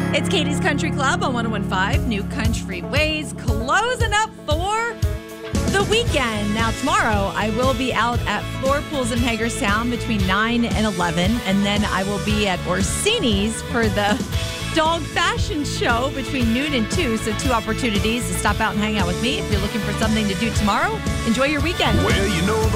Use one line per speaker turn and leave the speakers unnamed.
It's Katie's Country Club on 101.5 New Country Ways, closing up for the weekend. Now, tomorrow, I will be out at Floor Pools in Hagerstown between 9 and 11, and then I will be at Orsini's for the dog fashion show between noon and 2, so 2 opportunities to stop out and hang out with me. If you're looking for something to do tomorrow, enjoy your weekend.
Well, you know the